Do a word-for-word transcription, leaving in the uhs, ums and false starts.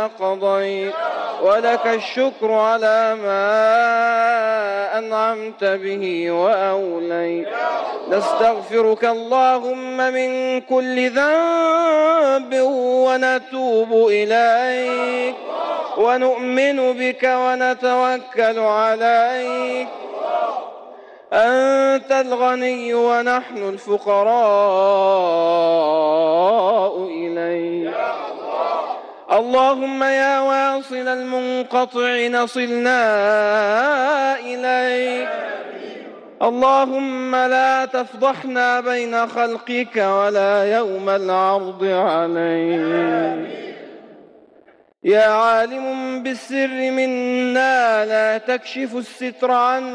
ما قضيت، ولك الشكر على ما أنعمت به وأوليت. نستغفرك اللهم من كل ذنب ونتوب إليك، ونؤمن بك ونتوكل عليك. أنت الغني ونحن الفقراء إليك. اللهم يا واصل المنقطع نصلنا إليك. اللهم لا تفضحنا بين خلقك ولا يوم العرض عليك. يا عالم بالسر منا لا تكشف الستر عنا